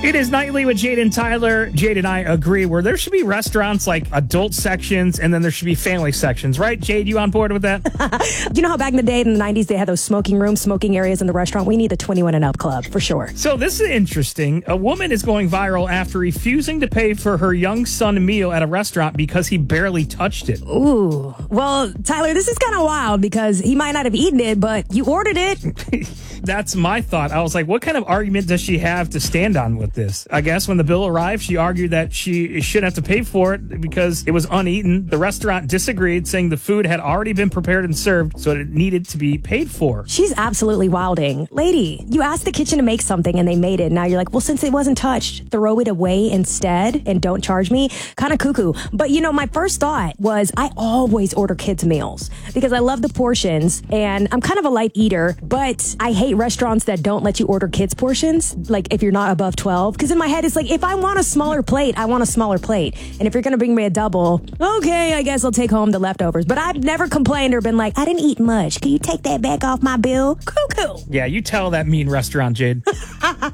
It is Nightly with Jade and Tyler. Jade and I agree where there should be restaurants like adult sections and then there should be family sections, right? Jade, you on board with that? You know how back in the day in the 90s they had those smoking rooms, smoking areas in the restaurant? We need the 21 and up club for sure. So this is interesting. A woman is going viral after refusing to pay for her young son meal at a restaurant because he barely touched it. Ooh. Well, Tyler, this is kind of wild because he might not have eaten it, but you ordered it. That's my thought. I was like, what kind of argument does she have to stand on with this? I guess when the bill arrived, she argued that she should have to pay for it because it was uneaten. The restaurant disagreed, saying the food had already been prepared and served, so it needed to be paid for. She's absolutely wilding. Lady, you asked the kitchen to make something and they made it. Now you're like, well, since it wasn't touched, throw it away instead and don't charge me. Kind of cuckoo. But you know, my first thought was I always order kids' meals because I love the portions and I'm kind of a light eater, but I hate restaurants that don't let you order kids' portions, like if you're not above 12. Because in my head, it's like, if I want a smaller plate, I want a smaller plate. And if you're going to bring me a double, okay, I guess I'll take home the leftovers. But I've never complained or been like, I didn't eat much. Can you take that back off my bill? Cuckoo. Yeah, you tell that mean restaurant, Jade.